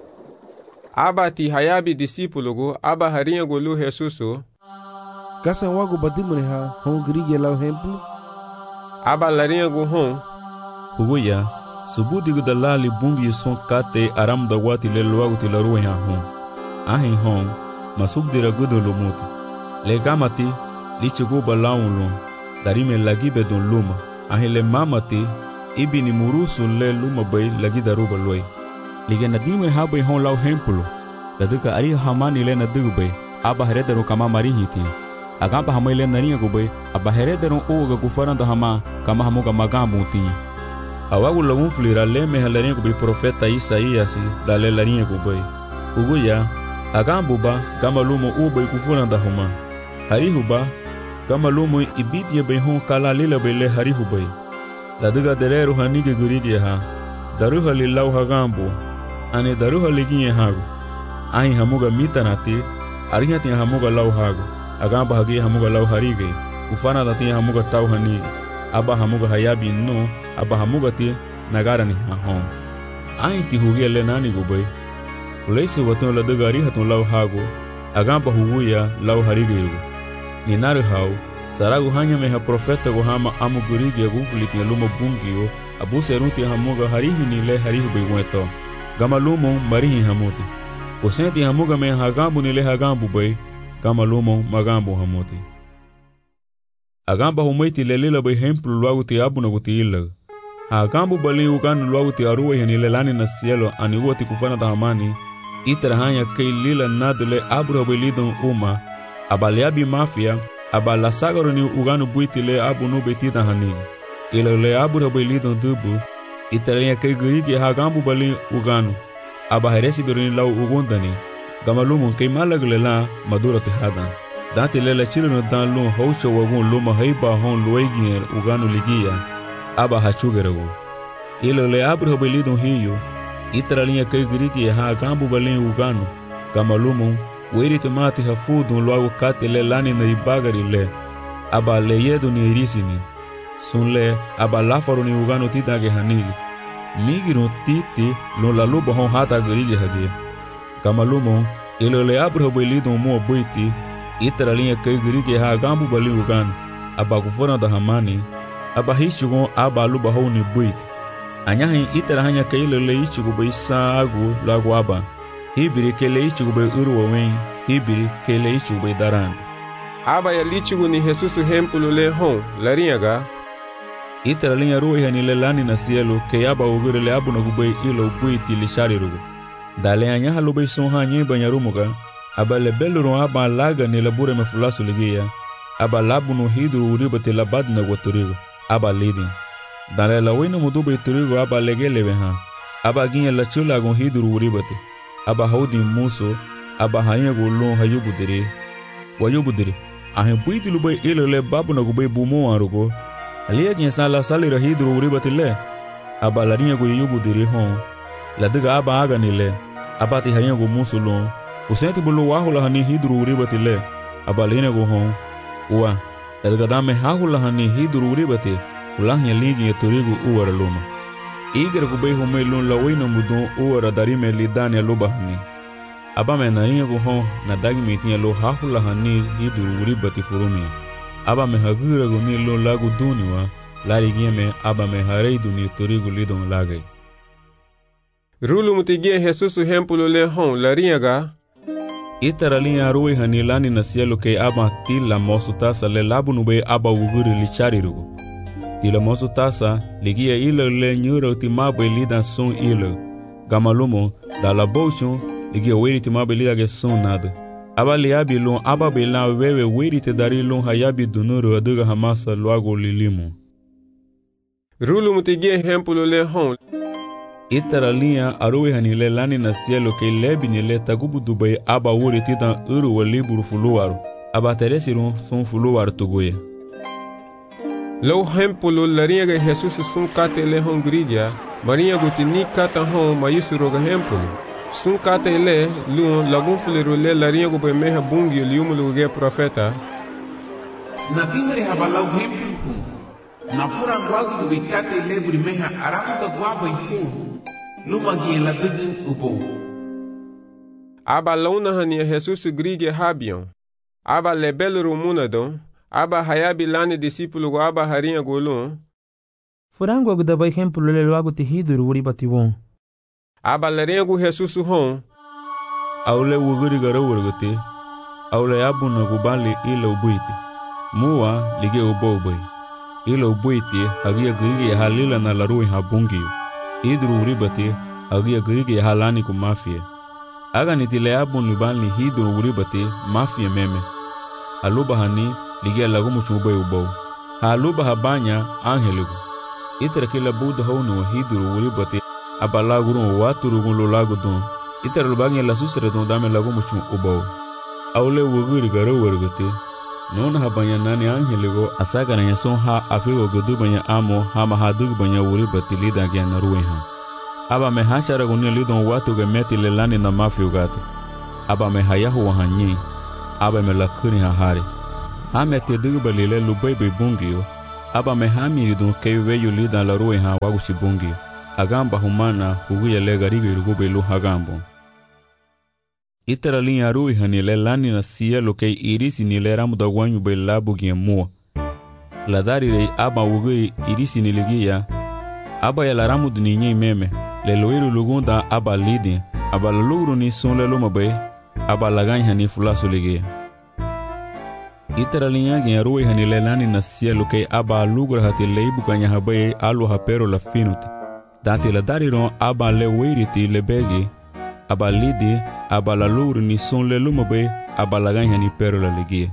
Aba ti hayabi discipulo go aba harinha go lu Jesuso kasa wago badimune ha hongri lau hemplo aba larinha go hon hugoya subudi go dalali bungi son kate aram da wati le loago ti la ruha hon ahin hon masubdira go do lomuti le gamati lichigo balaulo darime lagibe don luma ahin le mamati ibini murusu le luma bay lagi daruba loy liga nadime habe hon lau hempulo laduka ari hamani le nadube aba herederu kama marihiti agamba hamile nania gube aba herederu oga gufaranda hama kama hamuga magambuti awagu lagun flira le me halania gube profeta Isaías dale laria gube uguya agambuba kama lumo ube kufuranda huma harihuba kama lumo ibitie be hon kala lila be le harihuba laduga dereru hanige gurige ha daruha lilau hagambo ane daruha liginye hagu ahi hamuga mitanati arihati hamuga lau hagu agamba hagi hamuga lau harige ufana dati hamuga tau hani aba hamuga hayabi no aba hamuga ti nagara ni hahon ai ti hugi le nani gubai ulesi waton la dagari hatun lau hago agamba huguya lau harige yugo ni naru hau saragu hanya meha profeta go hama amu gurige gufliti luma bungio abu seruti hamuga harihi ni le harihi beweto gama lumo marihi hamuti usenti hamuga me hagambu ni le hagambu bai gama lumo magambu hamuti agamba humaiti le lila bai hemplu luagu ti abu na guti ila hagambu bali uganu luagu ti aruwe ni le lani na cielo ani uati kufana tahamani itara hanya kei lila nadule abu bai lidon uma abaliabi mafia abala sagaro ni uganu buiti le abu no betita hani ila le abu bai lidon dubu itara kei guriki hagambu bali uganu aba heresi biruni lau ugundani gamalumun kei malagle la madura tihada dati lela chilino dan lun haucho wagun luma haiba hon luegier uganu ligia aba hachugeragu ilo le abro belidon hiyo itaralinha kei griki ha gambu balin uganu gamalumun weri tomati hafudun luagu kate le lani na ibagari le aba le yedu ni irisini sunle aba lafaru ni uganu tidage hanigi migirun titi lon la luba hon hata grigi hage gamalumun ilo le abro belidon mo boiti itaralinha kei griki ha gambu balin uganu aba kufona da hamani aba hishugon aba luba honi boiti anyahin itara hanya kailo le ichigo bai sagu lagu aba hibiri kele ichigo bai urwawen hibiri kele ichigo bai daran aba ya lichigo ni Jesusu hempulu le hon larinyaga itara linya ruwe hani le lani na cielo ke aba ugure le abu na gubai ilo buiti li shari rugu dale anyaha lo bai son hanye banyarumuga aba le beluru aba laga ni labure mefulasu ligia aba labu no hidru uribate labad na gwaturigo aba lidin dale la wina muduba iturigo aba legelewe ha aba ginya la chula gon hidru uribate aba haudi muso aba hanya go lon hayubudire wayubudire ahin buiti lubai ilo le babu na gubai bumo arugo aliya ginya sala salira hidru uribate le aba la rinya go yubudire hon la diga aba aga ni le aba ti hanya go muso lon usenti bulu wahula hani hidru uribate le aba lina go hon wa daga dame hahula hani hidru uribate ulahnya ligi ya turigu uwara luma igra kubai hume lun la wina mudun uwara darime li dania lubahani aba me narinya go hon na dagi metinya lo hahula hani hiduru uribati furumi aba me hagira go ni lo lagu duniwa lari gieme aba me harei duni turigu lidon lagai rulu mutigie Jesusu hempulu le hon larinyaga itara linya ruwe hani lani na cielo ke aba tila mosu tasa le labu nube aba uguri li chari rugu tila mosu tasa ligia ilo le nyura utimabe lida sun ilo gamalumo da la bochon ligia weri timabe lida ge sun nada aba liabi lon aba bela wewe weri te dari lon hayabi dunuru aduga hamasa luago lilimu rulu mutigie hempulu le hon itara linha aruwe hani le lani na cielo ke lebi ni le tagubu dubai aba wori titan uru wa liburu fuluwaru aba teresirun sun fuluwaru tuguye lo hempulu larinyaga Jesusu sun kate le hon gridia marinha gutini kata hon mayisuroga hempulu sun kate le luon lagun fuliru le larinyago be meha bungi liumulu ge profeta na tingre habalau hempulu na fura gwagi du kate le buri meha aramu da gwaba iku luma gi la digin upo aba launa hani Jesusu gridia habion aba le beluru munadon aba hayabi lani discípulo go aba harinha golon furango go daba exemplo le logo te hiduru uri batibon aba larinha go Jesusu hon aule wuguri garo wurgote aule abuna go bali ila ubuiti muwa lige ubobai ila ubuiti hagia grigi halila na larui habungi hiduru uri bati hagia grigi halani ku mafia aga nitile abun libali hiduru uri bati mafia meme aluba hani ligia lagu muchubai ubau haluba habanya angeligu itara kila buda honu wa hiduru uribati abala gurun waturu gun lo lagu dun itara lubanya la susre dun dame lagu muchu ubau aule wuguri garo wargati nona habanya nani angeligu asaga na yason ha afigo gudu banya amo hama hadug banya uribati lida gya narueha aba me hashara gun lidon watu ga meti lelani na mafio gato aba me hayahu wa hanyi aba me la kuni ha hari. Ha me te duba lile lubai be bungio, aba me ha miridu ke veyu lida la rue ha waguchi bungio. Agamba humana huguya le garigo irugube lu hagambo. Itara linha rui hanile lani na cielo que irisi nile ramu da wanyu be labu gia mua. La darire aba wugue irisi niligia. Aba ya la ramu duninye meme. Le loiru lugunda aba lidi. Aba la lugru ni son le luma be. Aba la ganya ni fulasu ligia. Itara linha gia rui hanile lani na cielo que aba lugra hati leibu kanya habaye alu hapero la finuti. Dati la dariron aba le weiriti le begi. Aba lidi, aba la lugru ni son le lumabe, aba la ganya ni pero la ligia.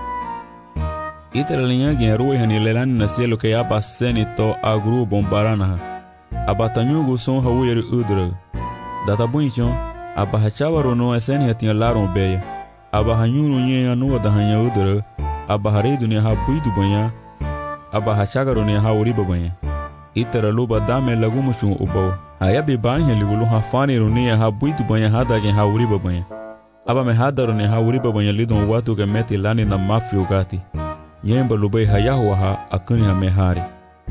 Itara linyagi ya ruwe hani lelani na cielo que aba seni to agru bombarana. Aba tanyugu son hawiri udra. Data bunchon, aba hachawaro no eseni hatiya laron beya. Aba hanyuru nye ya nuwa da hanya udra. Aba haridu ni ha buidu banya. Aba hachagaro ni ha uriba banya. Itara luba dame lagumushun ubao. Hayabi banya ligulu ha fani runia ha buidu banya hada gen ha uriba banya. Aba me hada runi ha uriba banya lidon watu ke meti lani na mafi ugati. Nyemba lubai hayahu ha akuni ha mehari.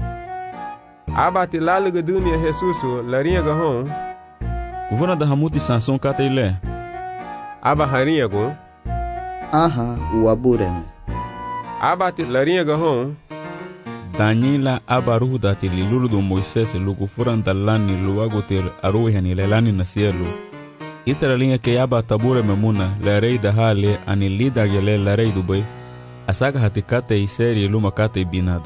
Aba ti laluga dunia Jesusu larinha gahon. Uvuna da hamuti sanson kata ile. Aba harinha go. Aha, uabureme. Aba ti larinha gahon. Daniela aba ruhu dati lilulu do Moisés lugu furanta lani luagotir aruhi hani lelani na cielo. Itara linha que aba tabure memuna la rei da hale ani lida gele la rei dubai. Asaga hatikate iseri luma kate binado.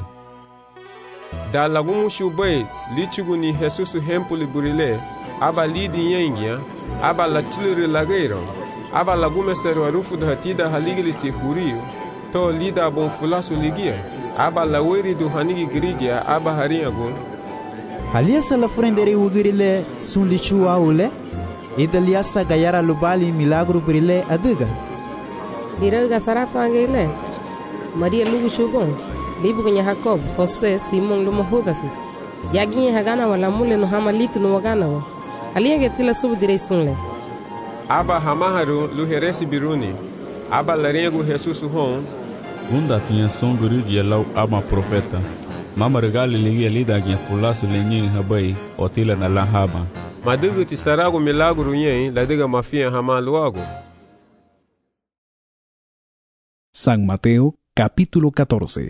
Da lagumu shubai lichugu ni Jesusu hempuli burile. Aba lidi yengia. Aba la chiluri lageiro. Aba lagume seru arufu da hatida haligili si huriu. To lida bon fulasu ligia. Aba la weri du hanigi grigia aba harinha go. Haliasa la frendere ugirile sun lichu aule. Idaliasa gayara lubali milagro brile aduga. Diraga sarafa ngile. Maria lugu shubon. Libu kwenye Jacob, Jose, Simon lumo hudasi. Yaginye hagana wala mule no hama litu no wagana wa. Halienge tila subu direi sunle. Aba hamaharu luheresi biruni. Aba laringu Jesusu hon. Gunda tinha som gurigi lau ama profeta. Mama regali ligia lida gya fulasu lenyin habai otila na la haba. Madugu ti saragu milagru yen ladiga mafia hama luago. San Mateo, capítulo 14.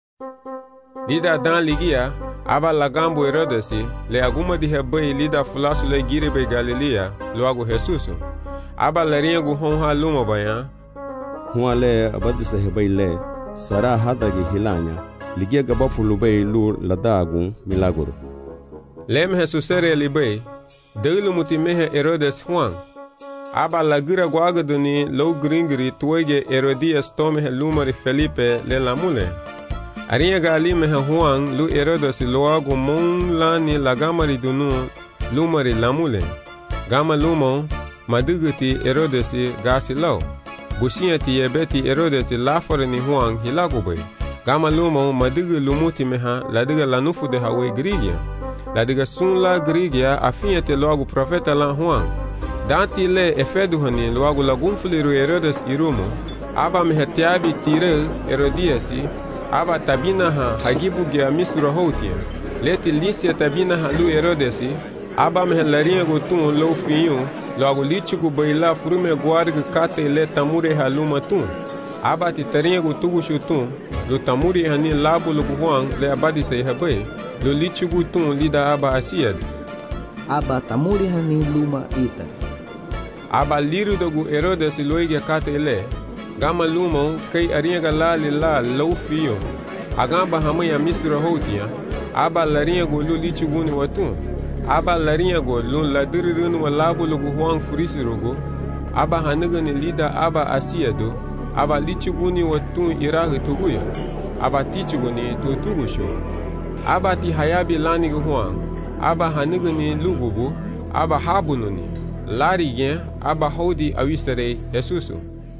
Lida dan ligia, aba lagambo Herodesi, le aguma di habai lida fulasu le giribe Galilea, luago Jesusu. Aba laringu hon ha luma bayan. Huale abadisa hebai le sara hadagi hilanya ligia gabafu lubai lu ladagu milagro. Lem Jesusere libai delu mutimehe Herodes Juan. Aba lagira guagaduni low gringri tuege Herodias tomehe lumari Felipe le lamule. Arinha galimehe Juan lu Herodes loagu mon lani lagamari dunu lumari lamule. Gama lumon maduguti Herodes gasi lau. Bushia ti yebeti Herodes lafore ni Juan hilagobe. Gama lumo madiga lumuti meha ladiga lanufu de hawe grigia. Ladiga sun la grigia afinha te logo profeta la Juan. Danti le efedu hani logo lagunfuliru Herodes irumo. Aba mehetiabi tire Herodiasi. Aba tabina ha hagibu gia misura hotia. Leti lisia tabina ha lu Herodesi. Aba mehelarinha gotun lo fiyo. Logo lichigu baila furume guarga kate le tamure haluma tun. Aba titarinha gotugu shutun. Lo tamure hani labo lo guan le abadi say habe. Lo lichigu tun lida aba asiad. Aba tamure hani luma ita. Aba liru dogu Herodes loige kate le. Gama luma kay arinha galali la lo fiyo. Agamba hamaya misra hotia. Aba larinha go lo lichigu ni watun. Aba larinha go lun ladirirun wa labo lugu huang furisirogo. Aba hanigani lida aba asiado. Aba lichuguni wa tun irahi tuguya. Aba tichuguni tutugusho. Aba ti hayabi lani huang. Aba hanigani lugubu. Aba habununi. Lari gen aba hodi awistere Jesusu.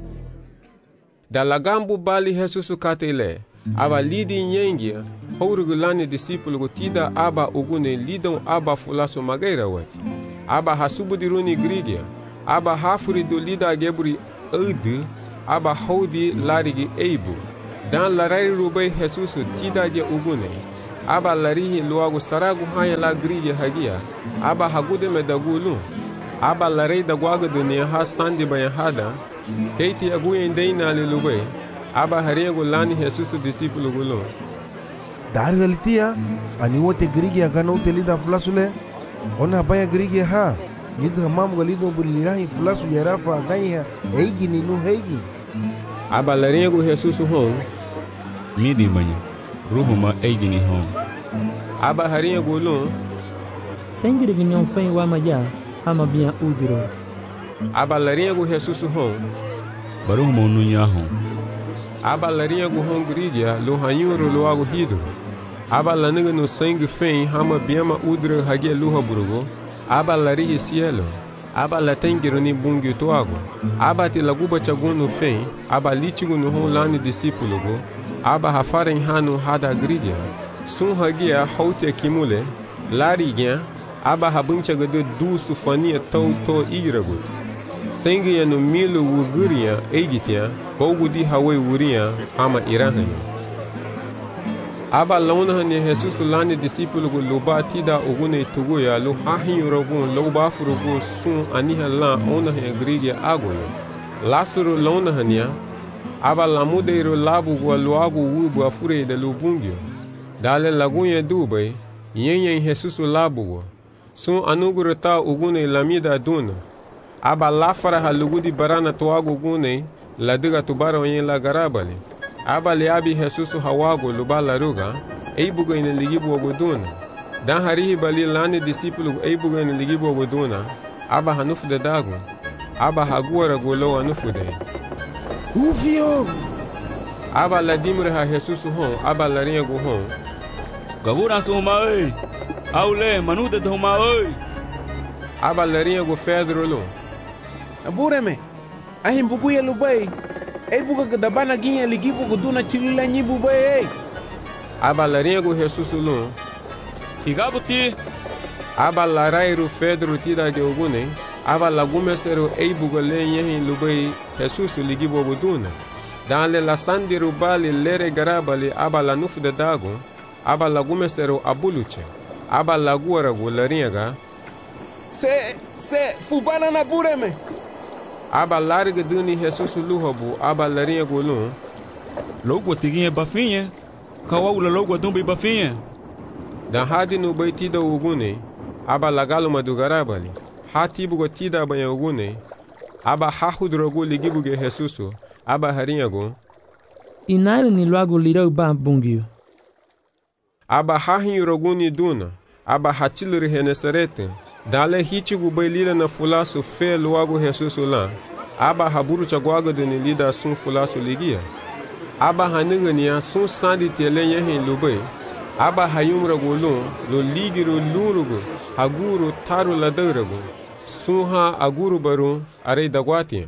Da lagambu bali Jesusu katele. Aba lidi nyengia. Hourugulani discípulo tida aba ugune lidon aba fulaso magaira wati. Aba hasubudiruni grigia. Aba hafuri do lida geburi udu. aba haudi larigi eibu. Dan larari rubai Jesus tidaje ugune. Aba larihi luagu saragu haya la grige hagia. Aba hagude medagulu. Aba larei da guaga dunia ha sandi bayan hada. Keiti aguyen deina ali lubai. Aba hariagu lani Jesus discipulu gulo. Dargalitia ani wote grige agana utelida flasule. Ona baya grige ha. Yidra mamu galido bulirahi flasu yarafa agaiha. Heigi ni nu heigi. Aba lariagu Jesus hon. Midi banha. Ruhuma heigi ni hon. Aba hariagu lo. Sengri vinham fem o amanhã. Ama bia udro. Aba lariagu Jesus hon. Baruhuma ununya hon. Aba lariagu hon grigia lo hanyuro lo agu hidro. Aba laniga no sangue fem hama biama udro hagia luha burugo. Aba larihi cielo. Aba latengiro ni bungi toago. Aba te laguba chaguno fem. Aba litigo no hon lani discípulo go. Aba hafaren hanu hada grigia. Sun hagia haute kimule. Larigia. Aba habuncha gade du sufania tau to iragut. Sengia no milo wuguria egitia. Bogudi hawe wuria ama irahani. Aba launahani Jesus lani discípulo go loba tida ogune tuguya lo hahin rogun loba furugo sun aniha la onahe grigia agoyo. Lasuru launahania. Aba lamudeiro labu go loagu wubu afure de lubungio. Dale lagunye dubai. Yenyen Jesus labu go. Sun anugurata ogune lamida duna. Aba lafara halugudi barana toago gune ladiga tubara yen la garabali. Aba liabi Jesus hawago lubala ruga eibuga ina ligibu oguduna. Dan harihi bali lani discípulo eibuga ina ligibu oguduna. Aba hanufu de dago. Aba haguara golo anufu de. Ufio! Aba ladimre ha Jesus hon. Aba larinha go hon. Gagura suma oi. Aule manude dhoma oi. Aba larinha go Pedro lo. Abureme. Ahim buguya lubai. Ei buga gadabana ginha ligibu guduna chilila nyibu bai. Aba larinha go Jesus lo. Igabuti. Aba larairu Pedro tida de ogune. Aba lagumestero ei buga lenyehin lubai Jesus ligibu guduna. Dan le lasandiru bali lere garabali aba la nufu de dago. Aba lagumestero abuluche. Aba laguara go larinha ga. Se fubana na bureme. Aba larga duni Jesus luhabu aba larinha golun. Logo tiguinha bafinha. Kawaula logo dumbe bafinha. Dan hadi no baitida ugune. Aba lagalo madugarabali. Hati bugo tida banya ugune. Aba hahudrogo ligibuge Jesus. Aba harinha go. Inairo ni logo lirau ba bungio. Aba hahin roguni duna. Aba hatiluri henesarete. Dale hitigu bailila na fulasu fe logo Jesus lá. Aba haburu chaguaga de lida sun fulasu ligia. Aba hanigania sun sandi telenye hin lubai. Aba hayumra golun lo ligiru lurugu. Aguru taru ladaragu. Sunha aguru baru arei daguatia.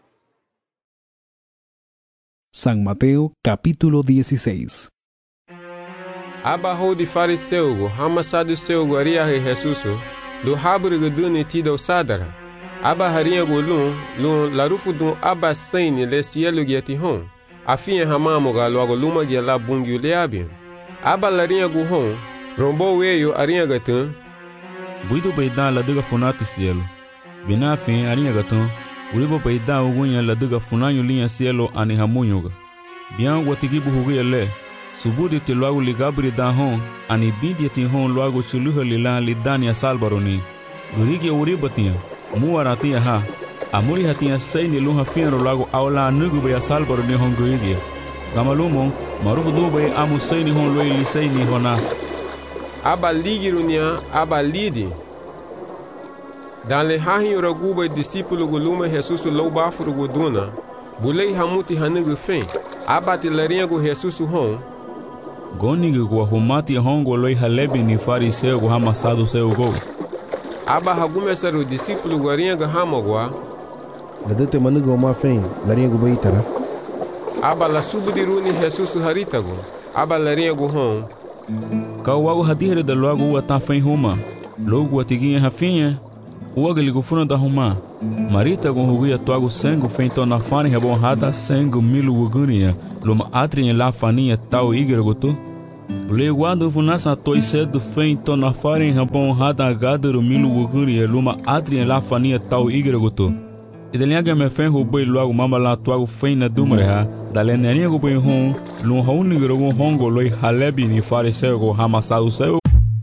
San Mateo capítulo 16. Aba hodi fariseugo hama saduceugo ariahe Jesusu. Do haburiga duni tida sadara. Aba harinha golun lun larufu dun aba saini le cielo giati hon. Afinha hamamoga logo luma gia la bungiu leabian. Aba larinha go hon. Rombo weyo arinha gatun. Buido baidan ladiga funati cielo. Bina fin arinha gatun. Uribo baidan ugunya ladiga funanyo linha cielo ani hamunyoga. Bian watigibu hugia le. Subudi te logo ligabri dan hon. Ani bindi ti hon logo chuluha lilan lidani asalbaroni. Gurigi uribatia. Muaratia ha. Amuri hatia saini luha fienro logo aula nugu be asalbaroni hon gurigi. Gamalumo marufu dube amu saini hon loi lisaini honas. Aba ligirunia aba lidi. Dan le hahin raguba discípulo guluma Jesus louba furugo duna. Bulei hamuti hanugu fen. Aba te larinha go Jesus hon. Goniga go humati hongo loi halebi ni fariseu go hamasado seu go. Aba hagumesaru discípulo garinha go hamagwa. Ladete manugo ma fen larinha go baitara. Aba la subudiruni Jesus haritago. Aba larinha go hon. Kawago hadire da logo ata fen huma. Logo atiguinha hafinha. Uagaligo funa da huma. Marita con huguia toago sangue feito na fane rebonrada sangue milu ugunia. Luma atrin la fania tal igragoto. Leguado funasa toi cedo feito na fane rebonrada gadero milu ugunia. Luma atrin la fania tal igragoto. Ideliaga me fen roubei logo mama la toago feina dumreha. Dalenenia go bem hon. Lum haunigro go hongo loi halebi ni fariseo go hamasau seu.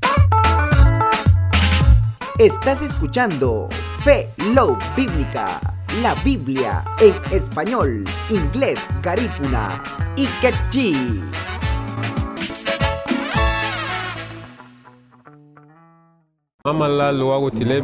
Estás escuchando Fe Love Bíblica, la Biblia en español, inglés, garífuna y quechí. Mama la luago tile